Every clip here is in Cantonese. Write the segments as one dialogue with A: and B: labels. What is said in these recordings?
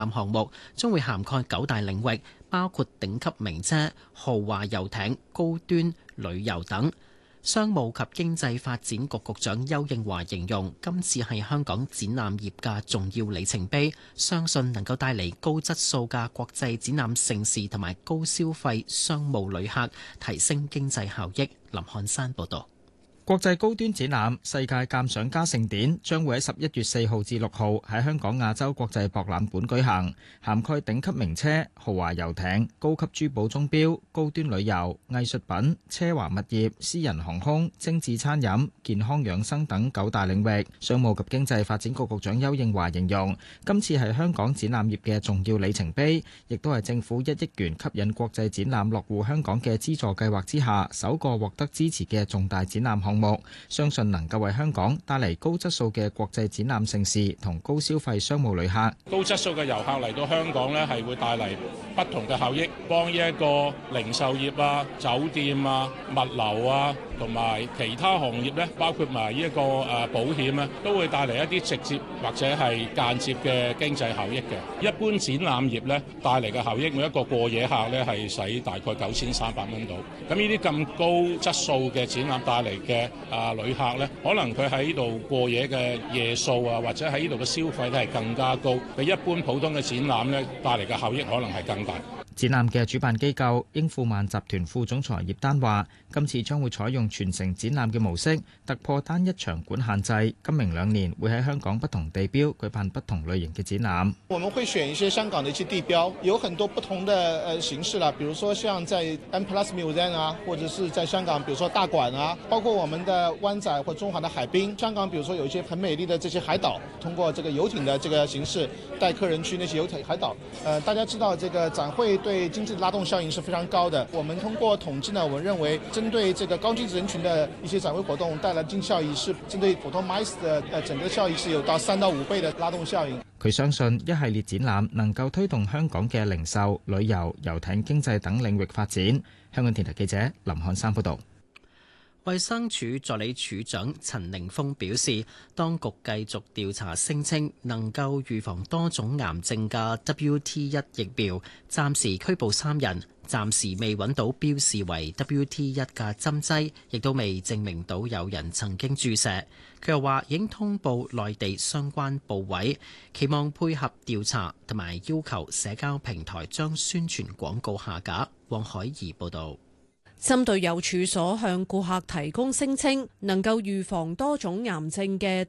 A: 項目將會涵蓋9大領域，包括頂級名車、豪華遊艇、高端旅遊等。商務及經濟發展局局長丘應樺形容今次係香港展覽業嘅重要里程碑，相信能夠帶嚟高質素嘅國際展覽盛事同埋高消費商務旅客，提升經濟效益。林漢山報導。
B: 國際高端展覽世界鑑賞家盛典將會喺11月4號至6號喺香港亞洲國際博覽館舉行，涵蓋頂級名車、豪華遊艇、高級珠寶鐘錶、高端旅遊、藝術品、奢華物業、私人航空、精緻餐飲、健康養生等9大領域。商務及經濟發展局局長丘應樺形容，今次係香港展覽業嘅重要里程碑，亦都係政府1億元吸引國際展覽落戶香港嘅資助計劃之下首個獲得支持嘅重大展覽項目，相信能夠為香港帶嚟高質素嘅國際展覽盛事同高消費商務旅客。
C: 高質素嘅遊客嚟到香港呢，係會帶嚟不同嘅效益，幫呢一個零售業啊、酒店啊、物流啊同埋其他行業呢，包括埋呢一個保險呢，都會帶嚟一啲直接或者係間接嘅經濟效益嘅。一般展覽業呢，帶嚟嘅效益，每一個過夜客呢係使大概9300蚊到。咁呢啲咁高質素嘅展覽帶嚟嘅旅客呢，可能佢喺呢度過夜嘅夜數啊，或者喺呢度嘅消費都係更加高，比一般普通嘅展覽呢帶嚟嘅效益可能係更大。
B: 展覽嘅主辦機構英富萬集團副總裁葉丹話，今次將會採用全城展覽嘅模式，突破單一場館限制。今明2年會喺香港不同地標舉辦不同類型嘅展覽。
D: 我們會選一些香港的一些地標，有很多不同的形式啦，比如說像在 M+ Museum 啊，或者是在香港，比如說大館啊，包括我們的灣仔或中環的海濱。香港比如說有一些很美麗的這些海島，通過這個遊艇的這個形式帶客人去那些遊艇海島。大家知道這個展會對經濟的拉動效應是非常高的。我們通過統計呢，我們認為針對這個高淨值人群的一些展會活動帶來的經濟效益是針對普通 MICE 的整個效益是有到3到5倍的拉動效應。
B: 佢相信一系列展覽能夠推動香港嘅零售、旅遊、遊艇經濟等領域發展。香港電台記者林漢山報導。
A: 衛生署助理署長陳寧峰表示，當局繼續調查聲稱能夠預防多種癌症嘅 WT1 疫苗，暫時拘捕3人，暫時未揾到標示為 WT1 嘅針劑，亦都未證明到有人曾經注射。佢又話已經通報內地相關部委，期望配合調查同埋要求社交平台將宣傳廣告下架。黃海怡報導。
E: 針對有處所向顧客提供聲稱能夠預防多種癌症嘅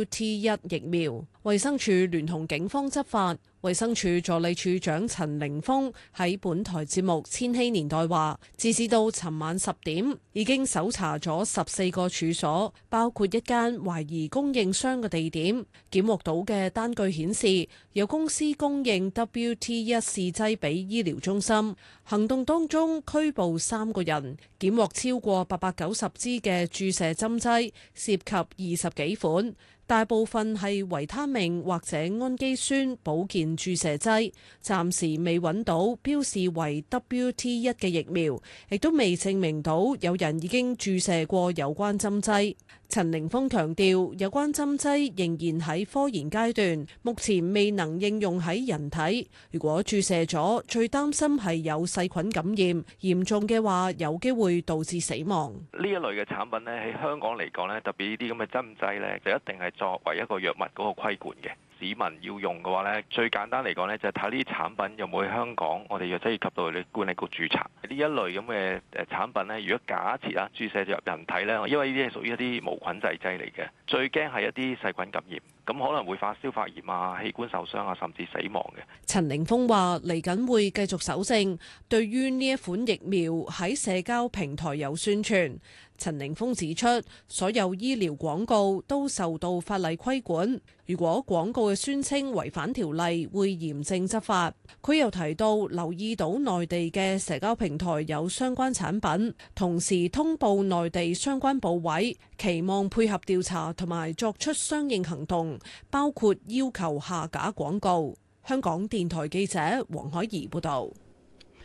E: WT1 疫苗，衛生署聯同警方執法。衛生署助理署長陳凌峰喺本台節目《千禧年代》話，截至到尋晚10點，已經搜查咗14個處所，包括一間懷疑供應商嘅地點。檢獲到嘅單據顯示，有公司供應 WT1 試劑俾醫療中心。行動當中拘捕3個人，檢獲超過890支嘅注射針劑，涉及20幾款。大部分係維他命或者氨基酸保健注射劑，暫時未揾到標示為 WT1 嘅疫苗，亦都未證明到有人已經注射過有關針劑。陳凌峰強調，有關針劑仍然喺科研階段，目前未能應用喺人體。如果注射咗，最擔心係有細菌感染，嚴重嘅話有機會導致死亡。
F: 呢一類嘅產品呢，喺香港嚟講呢，特別呢啲咁嘅針劑呢，就一定係作為一個藥物嗰個規管嘅。市民要用嘅話呢，最簡單嚟講呢，就係睇呢啲產品有冇喺香港我哋藥劑業及到管理局註冊。呢一類咁嘅產品呢，如果假設注射入人體呢，因為呢啲係屬於一啲無菌製劑嚟嘅，最驚係一啲細菌感染，咁可能會發燒發炎啊、器官受傷啊，甚至死亡嘅。
E: 陳凌峰話：嚟緊會繼續搜證，對於呢一款疫苗喺社交平台有宣傳。陳凌峰指出，所有醫療廣告都受到法例規管，如果廣告嘅宣稱違反條例，會嚴正執法。佢又提到，留意到內地嘅社交平台有相關產品，同時通報內地相關部委，期望配合調查同埋作出相應行動，包括要求下架廣告。香港電台記者黃海怡報導。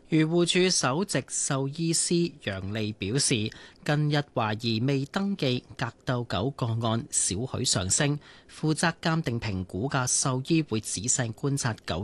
A: 漁護署首席獸醫師楊利表示，近日懷疑未登記格鬥狗個案少許上升，負責鑑定評估嘅獸醫會仔細觀察狗